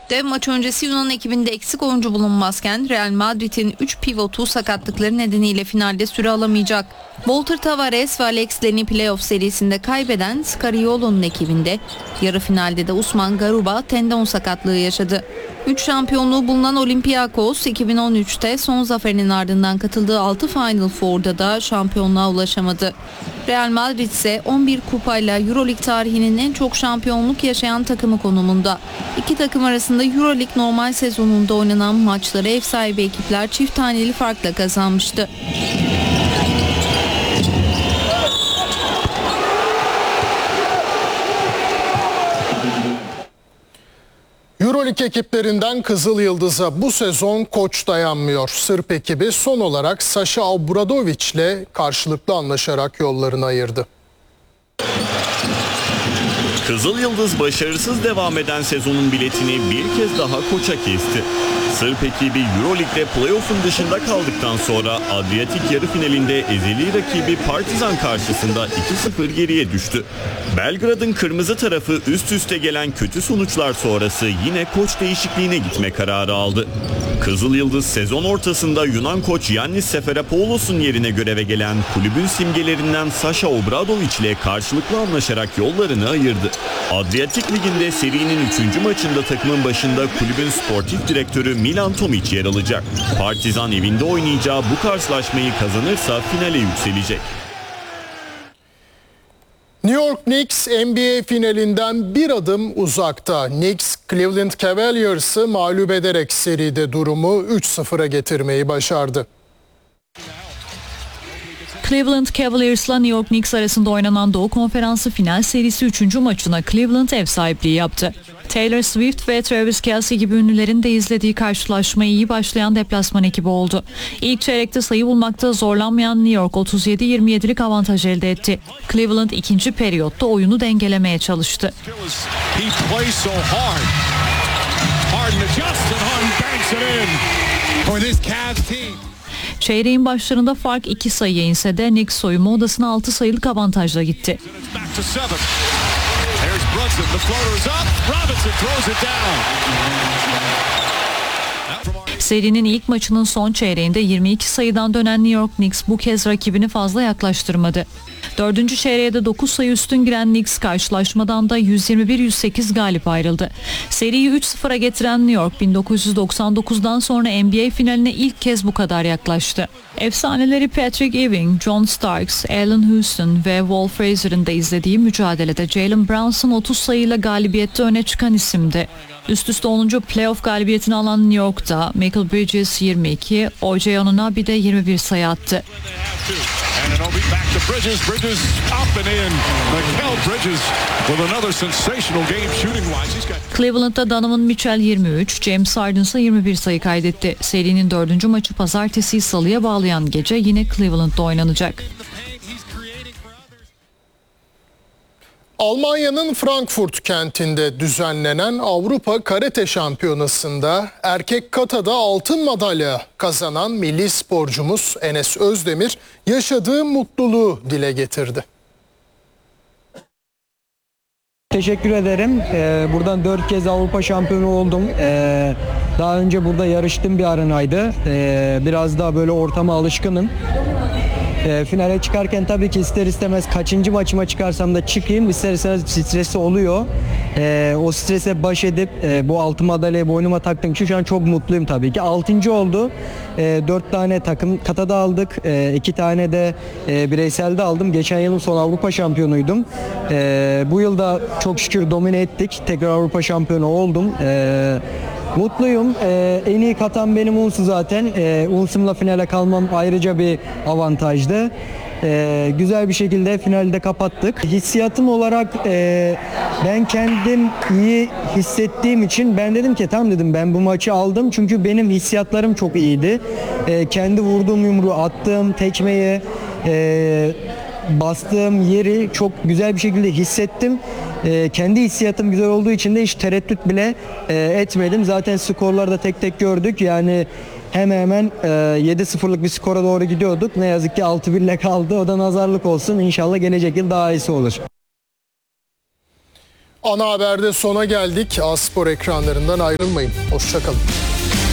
Madrid'de maç öncesi Yunan ekibinde eksik oyuncu bulunmazken Real Madrid'in 3 pivotu sakatlıkları nedeniyle finalde süre alamayacak. Walter Tavares ve Alex Leni playoff serisinde kaybeden Scariolo'nun ekibinde yarı finalde de Usman Garuba tendon sakatlığı yaşadı. 3 şampiyonluğu bulunan Olympiakos 2013'te son zaferinin ardından katıldığı 6 Final Four'da da şampiyonluğa ulaşamadı. Real Madrid ise 11 kupayla Euroleague tarihinin en çok şampiyonluk yaşayan takımı konumunda. İki takım arasında Euroleague normal sezonunda oynanan maçları ev sahibi ekipler çift taneli farkla kazanmıştı. Euroleague ekiplerinden Kızıl Yıldız'a bu sezon koç dayanmıyor. Sırp ekibi son olarak Saša Obradović ile karşılıklı anlaşarak yollarını ayırdı. Kızıl Yıldız başarısız devam eden sezonun biletini bir kez daha koça kesti. Sırp ekibi Euroleague'de playoff'un dışında kaldıktan sonra Adriyatik yarı finalinde ezeli rakibi Partizan karşısında 2-0 geriye düştü. Belgrad'ın kırmızı tarafı üst üste gelen kötü sonuçlar sonrası yine koç değişikliğine gitme kararı aldı. Kızıl Yıldız sezon ortasında Yunan koç Yannis Seferopoulos'un yerine göreve gelen kulübün simgelerinden Saša Obradović ile karşılıklı anlaşarak yollarını ayırdı. Adriyatik Ligi'nde serinin 3. maçında takımın başında kulübün sportif direktörü Milan Tomić yer alacak. Partizan evinde oynayacağı bu karşılaşmayı kazanırsa finale yükselecek. New York Knicks NBA finalinden bir adım uzakta. Knicks, Cleveland Cavaliers'ı mağlup ederek seride durumu 3-0'a getirmeyi başardı. Cleveland Cavaliers'la New York Knicks arasında oynanan Doğu Konferansı final serisi 3. maçına Cleveland ev sahipliği yaptı. Taylor Swift ve Travis Kelce gibi ünlülerin de izlediği karşılaşmayı iyi başlayan deplasman ekibi oldu. İlk çeyrekte sayı bulmakta zorlanmayan New York 37-27'lik avantaj elde etti. Cleveland ikinci periyotta oyunu dengelemeye çalıştı. Çeyreğin başlarında fark 2 sayıya inse de Knicks soyunma odasına 6 sayılık avantajla gitti. Serinin ilk maçının son çeyreğinde 22 sayıdan dönen New York Knicks bu kez rakibini fazla yaklaştırmadı. 4. çeyreğe de 9 sayı üstün giren Knicks karşılaşmadan da 121-108 galip ayrıldı. Seriyi 3-0'a getiren New York 1999'dan sonra NBA finaline ilk kez bu kadar yaklaştı. Efsaneleri Patrick Ewing, John Starks, Allen Houston ve Walt Fraser'ın da izlediği mücadelede Jalen Brunson 30 sayıyla galibiyette öne çıkan isimdi. Üst üste 10. playoff galibiyetini alan New York'ta Michael Bridges 22, O.J. Anunoby de 21 sayı attı. Cleveland'da Donovan Mitchell 23, James Harden ise 21 sayı kaydetti. Serinin 4. maçı pazartesiyi salıya bağlayan gece yine Cleveland'da oynanacak. Almanya'nın Frankfurt kentinde düzenlenen Avrupa Karate Şampiyonası'nda erkek katada altın madalya kazanan milli sporcumuz Enes Özdemir yaşadığı mutluluğu dile getirdi. Teşekkür ederim. Buradan 4 kez Avrupa şampiyonu oldum. Daha önce burada yarıştığım bir arenaydı. Biraz daha böyle ortama alışkınım. Finale çıkarken tabii ki ister istemez kaçıncı maçıma çıkarsam da çıkayım ister istemez stresi oluyor. O strese baş edip bu altın madalyayı boynuma taktığım için şu an çok mutluyum tabii ki. 6. oldu. 4 tane takım katada aldık. 2 tane de bireyselde aldım. Geçen yılın son Avrupa şampiyonuydum. Bu yıl da çok şükür domine ettik. Tekrar Avrupa şampiyonu oldum. Mutluyum. En iyi katan benim Unsu zaten. Unsum'la finale kalmam ayrıca bir avantajdı. Güzel bir şekilde finalde kapattık. Hissiyatım olarak ben kendim iyi hissettiğim için ben dedim ki tamam dedim ben bu maçı aldım. Çünkü benim hissiyatlarım çok iyiydi. Kendi vurduğum yumruğu, attığım tekmeyi, bastığım yeri çok güzel bir şekilde hissettim. Kendi hissiyatım güzel olduğu için de hiç tereddüt bile etmedim. Zaten skorları da tek tek gördük. Yani hemen 7-0'lık bir skora doğru gidiyorduk. Ne yazık ki 6-1 ile kaldı. O da nazarlık olsun. İnşallah gelecek yıl daha iyisi olur. Ana haberde sona geldik. A Spor ekranlarından ayrılmayın. Hoşça kalın.